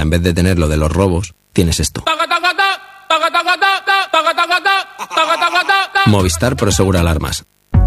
en vez de tener lo de los robos, tienes esto. Movistar Prosegura Alarmas.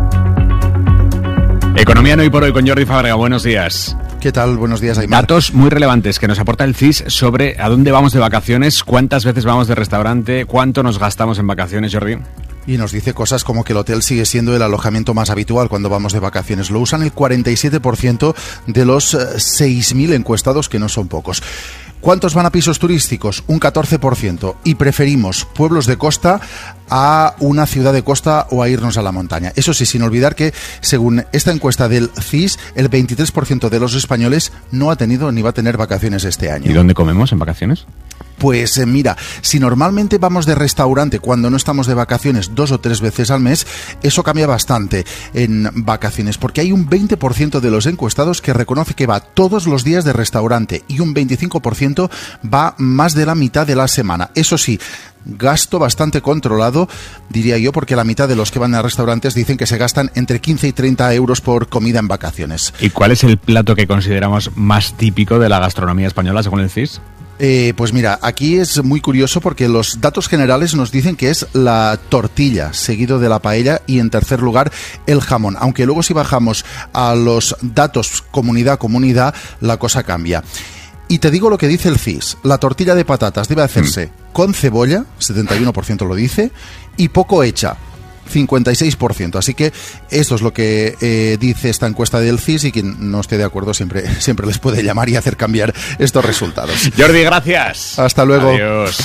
Economía no hoy por hoy con Jordi Fábrega. Buenos días. ¿Qué tal? Buenos días, Aymar. Datos muy relevantes que nos aporta el CIS sobre a dónde vamos de vacaciones, cuántas veces vamos de restaurante, cuánto nos gastamos en vacaciones, Jordi. Y nos dice cosas como que el hotel sigue siendo el alojamiento más habitual cuando vamos de vacaciones. Lo usan el 47% de los 6.000 encuestados, que no son pocos. ¿Cuántos van a pisos turísticos? Un 14%. Y preferimos pueblos de costa a una ciudad de costa o a irnos a la montaña. Eso sí, sin olvidar que, según esta encuesta del CIS, el 23% de los españoles no ha tenido ni va a tener vacaciones este año. ¿Y dónde comemos en vacaciones? Pues mira, si normalmente vamos de restaurante cuando no estamos de vacaciones 2 o 3 veces al mes, eso cambia bastante en vacaciones, porque hay un 20% de los encuestados que reconoce que va todos los días de restaurante y un 25% va más de la mitad de la semana. Eso sí, gasto bastante controlado, diría yo, porque la mitad de los que van a restaurantes dicen que se gastan entre 15 y 30 euros por comida en vacaciones. ¿Y cuál es el plato que consideramos más típico de la gastronomía española según el CIS? Pues mira, aquí es muy curioso porque los datos generales nos dicen que es la tortilla, seguido de la paella y en tercer lugar el jamón. Aunque luego si bajamos a los datos comunidad a comunidad, la cosa cambia. Y te digo lo que dice el CIS. La tortilla de patatas debe hacerse con cebolla, 71% lo dice, y poco hecha, 56%. Así que esto es lo que dice esta encuesta del CIS, y quien no esté de acuerdo siempre les puede llamar y hacer cambiar estos resultados. Jordi, gracias. Hasta luego. Adiós.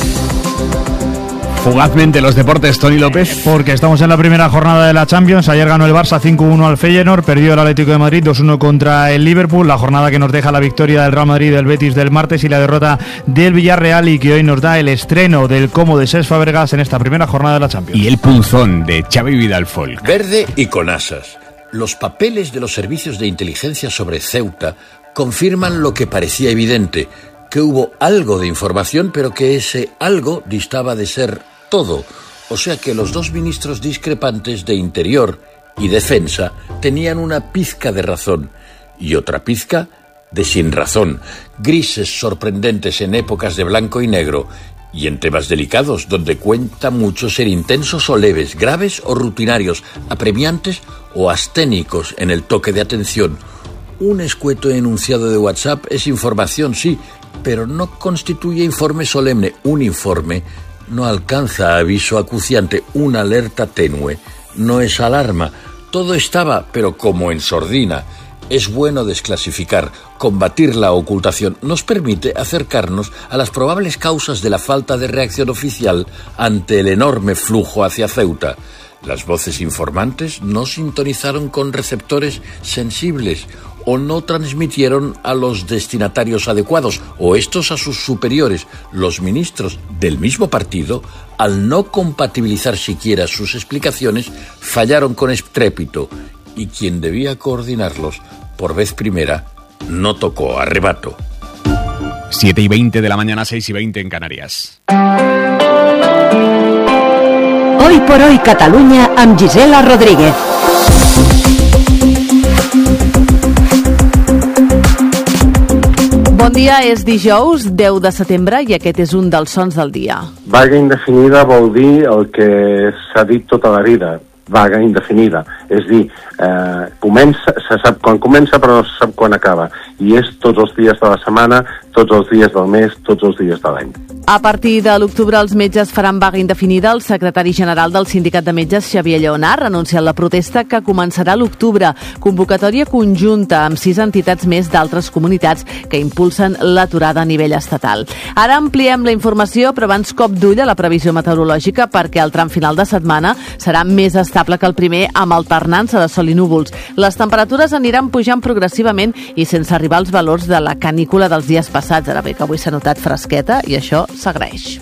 Fugazmente los deportes, Toni López. Porque estamos en la primera jornada de la Champions. Ayer ganó el Barça 5-1 al Feyenoord, perdió el Atlético de Madrid 2-1 contra el Liverpool. La jornada que nos deja la victoria del Real Madrid, del Betis del martes y la derrota del Villarreal, y que hoy nos da el estreno del Como de Cesc Fàbregas en esta primera jornada de la Champions. Y el punzón de Xavi Vidal Folk. Verde y con asas. Los papeles de los servicios de inteligencia sobre Ceuta confirman lo que parecía evidente, que hubo algo de información, pero que ese algo distaba de ser todo. O sea que los dos ministros discrepantes de Interior y Defensa tenían una pizca de razón y otra pizca de sin razón. Grises sorprendentes en épocas de blanco y negro y en temas delicados donde cuenta mucho ser intensos o leves, graves o rutinarios, apremiantes o asténicos en el toque de atención. Un escueto enunciado de WhatsApp es información, sí, pero no constituye informe solemne. Un informe no alcanza aviso acuciante, una alerta tenue no es alarma. Todo estaba, pero como en sordina. Es bueno desclasificar, combatir la ocultación. Nos permite acercarnos a las probables causas de la falta de reacción oficial ante el enorme flujo hacia Ceuta. Las voces informantes no sintonizaron con receptores sensibles o no transmitieron a los destinatarios adecuados, o estos a sus superiores. Los ministros del mismo partido, al no compatibilizar siquiera sus explicaciones, fallaron con estrépito, y quien debía coordinarlos por vez primera no tocó a rebato. 7:20 de la mañana, 6:20 en Canarias. Hoy por hoy Catalunya amb Gisela Rodríguez. Bon dia, és dijous 10 de setembre i aquest és un dels sons del dia. Vaga indefinida vol dir el que s'ha dit tota la vida, vaga indefinida. És dir, se sap quan comença però no se sap quan acaba. I és tots els dies de la setmana, tots els dies del mes, tots els dies de l'any. A partir de l'octubre els metges faran vaga indefinida. El secretari general del Sindicat de Metges, Xavier Lleonart, ha anunciat la protesta que començarà a l'octubre. Convocatòria conjunta amb 6 entitats més d'altres comunitats que impulsen l'aturada a nivell estatal. Ara ampliem la informació, però abans cop d'ull a la previsió meteorològica, perquè el tram final de setmana serà més estable que el primer, amb alternança de sol i núvols. Les temperatures aniran pujant progressivament i sense arribar als valors de la canícula dels dies passats. Ara bé que avui s'ha notat fresqueta i això s'agraeix.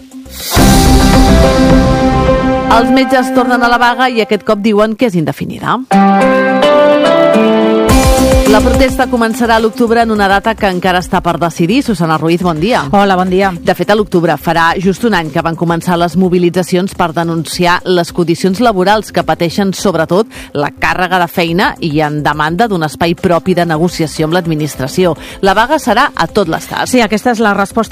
Els metges tornen a la vaga i aquest cop diuen que és indefinida. La protesta començarà a l'octubre en una data que encara està per decidir. Susana Ruiz, bon dia. Hola, bon dia. De fet, a l'octubre farà just un any que van començar les mobilitzacions per denunciar les condicions laborals que pateixen sobretot la càrrega de feina i en demanda d'un espai propi de negociació amb l'administració. La vaga serà a tot l'estat. Sí, aquesta és la resposta